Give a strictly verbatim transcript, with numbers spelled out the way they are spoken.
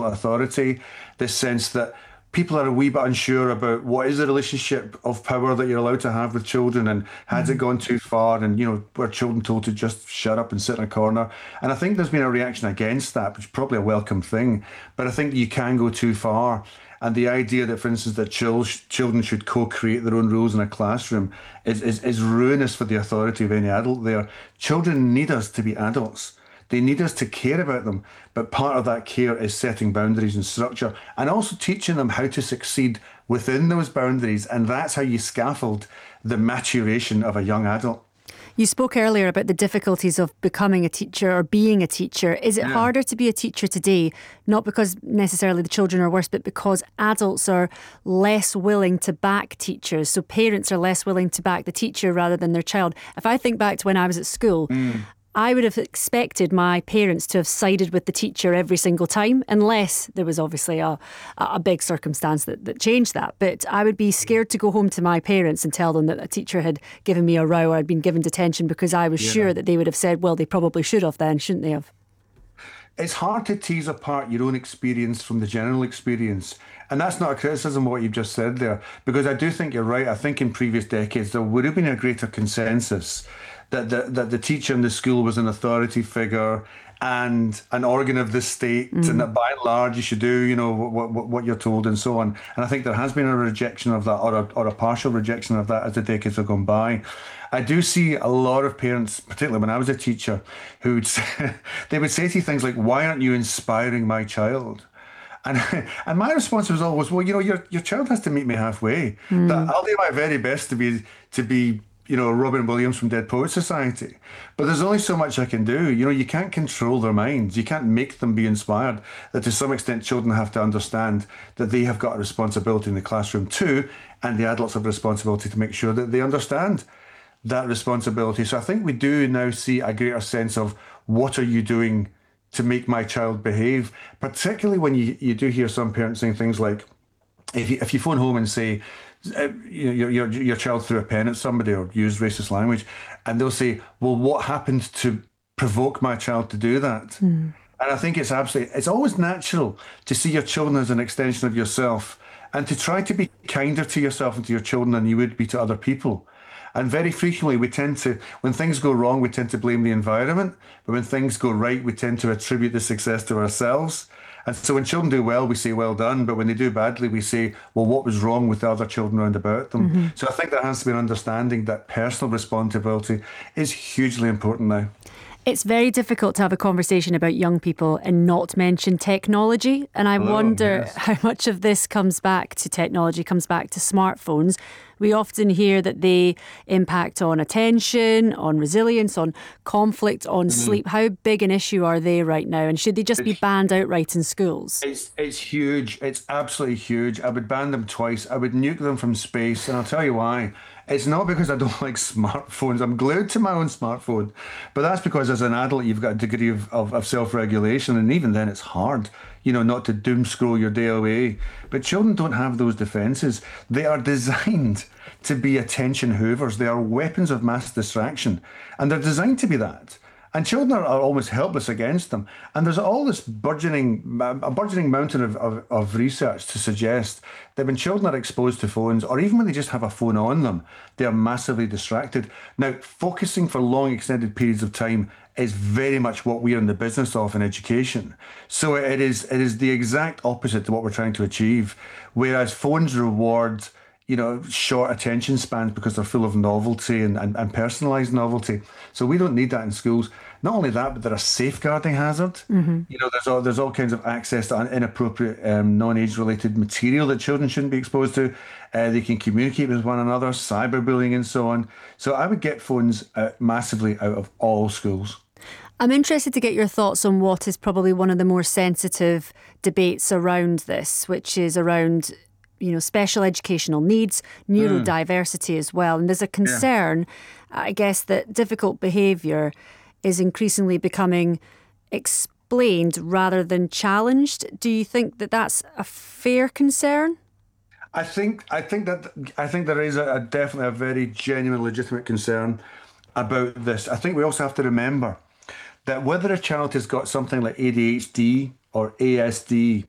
parental authority, this sense that people are a wee bit unsure about what is the relationship of power that you're allowed to have with children, and has it gone too far, and you know, were children told to just shut up and sit in a corner. And I think there's been a reaction against that, which is probably a welcome thing, but I think you can go too far. And the idea that, for instance, that chil- children should co-create their own rules in a classroom is, is, is ruinous for the authority of any adult there. Children need us to be adults. They need us to care about them, but part of that care is setting boundaries and structure, and also teaching them how to succeed within those boundaries, and that's how you scaffold the maturation of a young adult. You spoke earlier about the difficulties of becoming a teacher or being a teacher. Is it Yeah. harder to be a teacher today, not because necessarily the children are worse, but because adults are less willing to back teachers? So parents are less willing to back the teacher rather than their child. If I think back to when I was at school, mm. I would have expected my parents to have sided with the teacher every single time, unless there was obviously a, a big circumstance that, that changed that. But I would be scared to go home to my parents and tell them that a teacher had given me a row or I'd been given detention, because I was yeah. sure that they would have said, well, they probably should have then, shouldn't they have? It's hard to tease apart your own experience from the general experience. And that's not a criticism of what you've just said there, because I do think you're right. I think in previous decades, there would have been a greater consensus that the, that the teacher in the school was an authority figure and an organ of the state, mm. and that by and large you should do, you know, what, what, what you're told and so on. And I think there has been a rejection of that, or a, or a partial rejection of that as the decades have gone by. I do see a lot of parents, particularly when I was a teacher, who would say, they would say to you things like, why aren't you inspiring my child? And and my response was always, well, you know, your your child has to meet me halfway. Mm. That I'll do my very best to be to be, you know, Robin Williams from Dead Poets Society. But there's only so much I can do. You know, you can't control their minds. You can't make them be inspired. That to some extent, children have to understand that they have got a responsibility in the classroom too, and the adults have a responsibility to make sure that they understand that responsibility. So I think we do now see a greater sense of, what are you doing to make my child behave? Particularly when you, you do hear some parents saying things like, if you, if you phone home and say, uh, you know, your, your, your child threw a pen at somebody or used racist language, and they'll say, well, what happened to provoke my child to do that? Mm. And I think it's absolutely, it's always natural to see your children as an extension of yourself, and to try to be kinder to yourself and to your children than you would be to other people. And very frequently we tend to, when things go wrong, we tend to blame the environment. But when things go right, we tend to attribute the success to ourselves. And so when children do well, we say, well done. But when they do badly, we say, well, what was wrong with the other children around about them? Mm-hmm. So I think there has to be an understanding that personal responsibility is hugely important now. It's very difficult to have a conversation about young people and not mention technology. And I Hello, wonder yes. how much of this comes back to technology, comes back to smartphones. We often hear that they impact on attention, on resilience, on conflict, on mm. sleep. How big an issue are they right now? And should they just be banned outright in schools? It's it's huge. It's absolutely huge. I would ban them twice. I would nuke them from space. And I'll tell you why. It's not because I don't like smartphones. I'm glued to my own smartphone. But that's because as an adult, you've got a degree of, of, of self-regulation. And even then, it's hard, you know, not to doom scroll your day away. But children don't have those defenses. They are designed to be attention hoovers. They are weapons of mass distraction. And they're designed to be that. And children are, are almost helpless against them. And there's all this burgeoning, a burgeoning mountain of, of, of research to suggest that when children are exposed to phones, or even when they just have a phone on them, they are massively distracted. Now, focusing for long extended periods of time is very much what we are in the business of in education. So it is it is the exact opposite to what we're trying to achieve. Whereas phones reward, you know, short attention spans because they're full of novelty and, and, and personalised novelty. So we don't need that in schools. Not only that, but they're a safeguarding hazard. Mm-hmm. You know, there's all, there's all kinds of access to inappropriate um, non-age related material that children shouldn't be exposed to. Uh, they can communicate with one another, cyberbullying and so on. So I would get phones out massively out of all schools. I'm interested to get your thoughts on what is probably one of the more sensitive debates around this, which is around, you know, special educational needs, neurodiversity mm. as well. And there's a concern, yeah. I guess, that difficult behaviour is increasingly becoming explained rather than challenged. Do you think that that's a fair concern? I think I think that I think there is a, a definitely a very genuine, legitimate concern about this. I think we also have to remember that whether a child has got something like A D H D or A S D